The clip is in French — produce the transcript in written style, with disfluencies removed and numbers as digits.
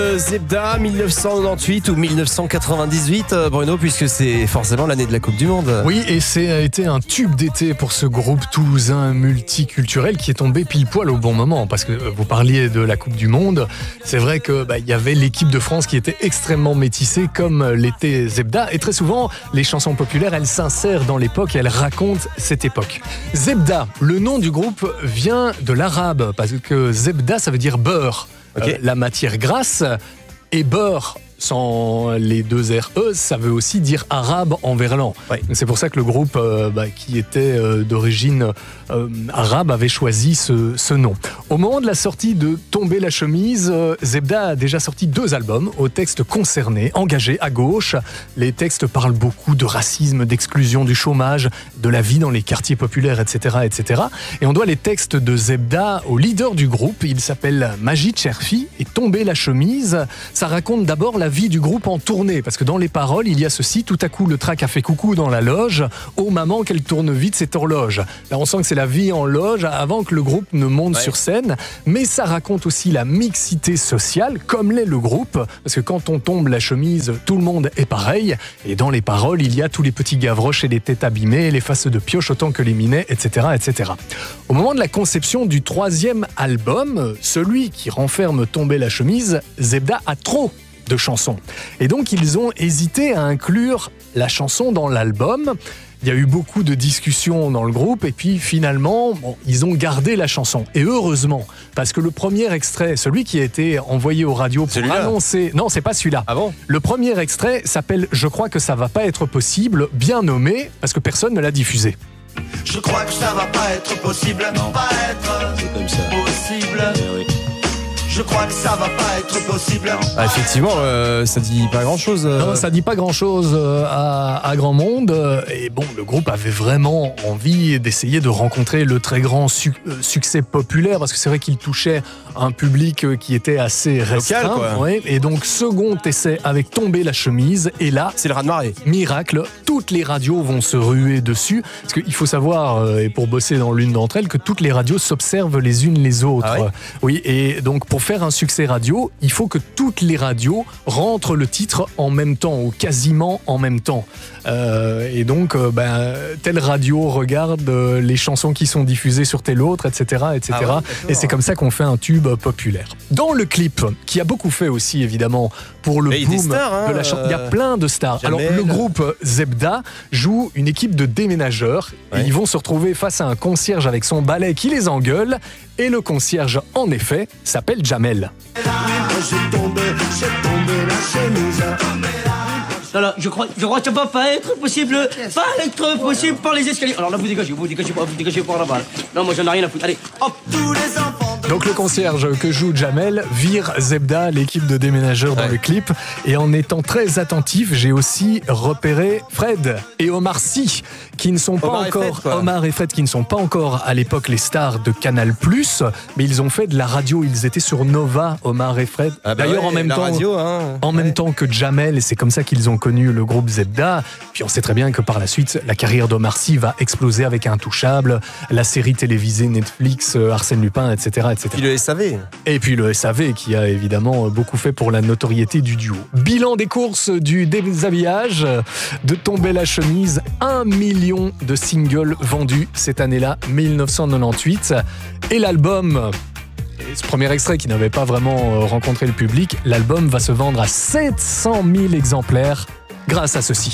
Zebda 1998 ou 1998, Bruno, puisque c'est forcément l'année de la Coupe du Monde. Oui, et ça a été un tube d'été pour ce groupe toulousain multiculturel qui est tombé pile poil au bon moment, parce que vous parliez de la Coupe du Monde. C'est vrai que y avait l'équipe de France qui était extrêmement métissée, comme l'était Zebda, et très souvent les chansons populaires, elles s'insèrent dans l'époque et elles racontent cette époque. Zebda, le nom du groupe vient de l'arabe, parce que Zebda ça veut dire beurre. Okay. La matière grasse, et beurre sans les deux RE, ça veut aussi dire arabe en verlan. Ouais. C'est pour ça que le groupe qui était d'origine arabe avait choisi ce nom. Au moment de la sortie de Tomber la chemise, Zebda a déjà sorti 2 albums aux textes concernés, engagés à gauche. Les textes parlent beaucoup de racisme, d'exclusion, du chômage, de la vie dans les quartiers populaires, etc., etc. Et on doit les textes de Zebda au leader du groupe. Il s'appelle Majid Cherfi, et Tomber la chemise, ça raconte d'abord la vie du groupe en tournée, parce que dans les paroles, il y a ceci: tout à coup le trac a fait coucou dans la loge, oh maman qu'elle tourne vite cette horloge. Là on sent que c'est la vie en loge avant que le groupe ne monte sur scène, mais ça raconte aussi la mixité sociale, comme l'est le groupe, parce que quand on tombe la chemise, tout le monde est pareil, et dans les paroles, il y a tous les petits gavroches et les têtes abîmées, les faces de pioche autant que les minets, etc., etc. Au moment de la conception du 3e album, celui qui renferme Tomber la chemise, Zebda a trop de chansons. Et donc, ils ont hésité à inclure la chanson dans l'album. Il y a eu beaucoup de discussions dans le groupe et puis finalement, ils ont gardé la chanson. Et heureusement, parce que le premier extrait, celui qui a été envoyé aux radios pour annoncer... Non, c'est pas celui-là. Ah bon ? Le premier extrait s'appelle « Je crois que ça va pas être possible », bien nommé, parce que personne ne l'a diffusé. Je crois que ça va pas être possible, non pas être c'est comme ça. Possible. Oui. Je crois que ça va pas être possible. Ah, effectivement, ça dit pas grand-chose. Non, ça dit pas grand-chose à grand monde. Et bon, le groupe avait vraiment envie d'essayer de rencontrer le très grand succès populaire, parce que c'est vrai qu'il touchait un public qui était assez restreint. Local, quoi. Ouais. Et donc, second essai avec Tomber la chemise. Et là, c'est le raz-de-marée. Miracle, toutes les radios vont se ruer dessus. Parce qu'il faut savoir, et pour bosser dans l'une d'entre elles, que toutes les radios s'observent les unes les autres. Ah ouais ? Oui, et donc pour faire un succès radio, il faut que toutes les radios rentrent le titre en même temps, ou quasiment en même temps. Et donc, telle radio regarde les chansons qui sont diffusées sur telle autre, etc., etc. Ah ouais, et c'est comme ça qu'on fait un tube populaire. Dans le clip, qui a beaucoup fait aussi, évidemment, pour le boom de la chanson, il y a plein de stars. Jamel. Alors, le groupe Zebda joue une équipe de déménageurs. Et ils vont se retrouver face à un concierge avec son balai qui les engueule. Et le concierge, en effet, s'appelle Jamel. J'ai tombé la chemise. Non, je crois que ça va pas être possible par les escaliers. Alors là, vous dégagez par là-bas. Non, moi j'en ai rien à foutre. Allez, hop. Tous les enfants. Donc le concierge que joue Jamel vire Zebda, l'équipe de déménageurs, dans le clip. Et en étant très attentif, j'ai aussi repéré Fred et Omar Sy, qui ne sont pas encore... Omar et Fred qui ne sont pas encore à l'époque les stars de Canal+, mais ils ont fait de la radio. Ils étaient sur Nova, Omar et Fred. D'ailleurs, en même temps que Jamel, et c'est comme ça qu'ils ont connu le groupe Zebda. Puis on sait très bien que par la suite, la carrière d'Omar Sy va exploser avec Intouchable, la série télévisée Netflix, Arsène Lupin, etc., etc. Et puis le SAV. Et puis le SAV qui a évidemment beaucoup fait pour la notoriété du duo. Bilan des courses du déshabillage, de Tomber la chemise, 1 million de singles vendus cette année-là, 1998. Et l'album... ce premier extrait qui n'avait pas vraiment rencontré le public, l'album va se vendre à 700 000 exemplaires grâce à ceci.